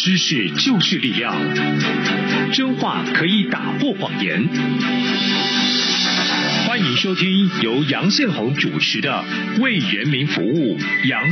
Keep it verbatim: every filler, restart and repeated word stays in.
知识就是力量，真话可以打破谎言。欢迎收听由杨宪宏主持的《为人民服务》杨